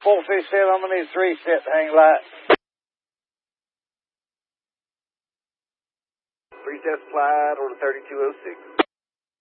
457, I'm going to need 3 set hang light. 3 set slide or the 3206.